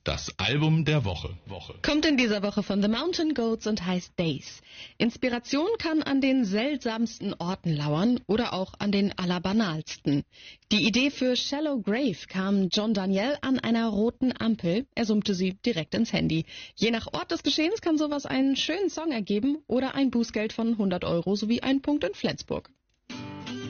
Das Album der Woche. Kommt in dieser Woche von The Mountain Goats und heißt Days. Inspiration kann an den seltsamsten Orten lauern oder auch an den allerbanalsten. Die Idee für Shallow Grave kam John Daniel an einer roten Ampel. Er summte sie direkt ins Handy. Je nach Ort des Geschehens kann sowas einen schönen Song ergeben oder ein Bußgeld von 100 € sowie einen Punkt in Flensburg.